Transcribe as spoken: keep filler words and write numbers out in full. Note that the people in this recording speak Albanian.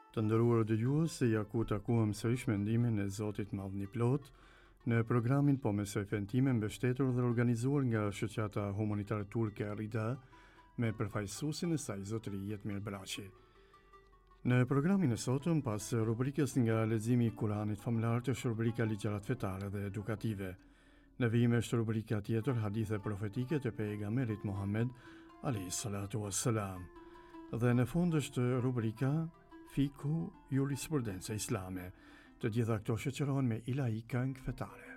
Të nderuar dëgjues, se ja ku takuam sërish mendimin e Zotit Madhni Plot në programin Po Mesoj Fen Time, mbështetur dhe organizuar nga Shoqata Humanitare Turke Rida me përfaqësuesin e saj Zotëri Jetmir Braçi. Në programin e sotëm, pas rubrikës nga leximi i Kuranit famlar, është rubrika Ligjërat fetare dhe edukative. Në vijim është rubrika tjetër Hadithe profetike të pejgamberit Muhammed alayhi salatu wassalam. Dhe në fund është rubrika Fiku jurisprudenca islame. Të gjitha këto shoqërohen me ilahi këngë fetare.